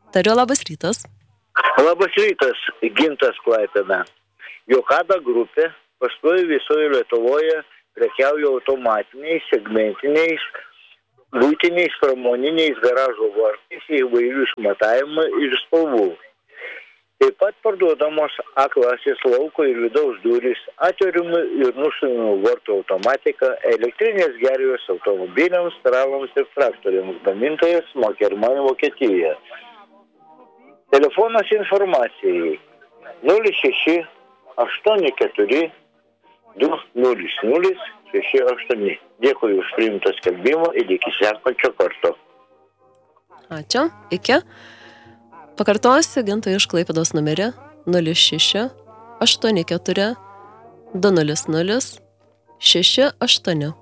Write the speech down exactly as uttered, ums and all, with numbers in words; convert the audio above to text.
Tariu, labas rytas. Labas rytas, Gintas Klaipėda. Jokada grupė pastovi visoje Lietuvoje prekiauja automatiniais, segmentiniais, būtiniais, pramoniniais garažo vartais įvairių išmatavimų ir spalvų. Taip pat parduodamos A klasės lauko ir vidaus durys, atverimų ir nušalimų vartų automatika, elektrinės gervės automobiliams, tralams ir traktoriams, gamintojas Mokerman Vokietija. Telefonas informacijai nulis šeši aštuoni keturi du nulis nulis šeši aštuoni. Dėkui už priimtą skelbimą ir iki sekančio karto. Ačiū, iki. Pakartosiu Ginto iš Klaipėdos numerį nulis šeši aštuoni keturi du nulis nulis šeši aštuoni.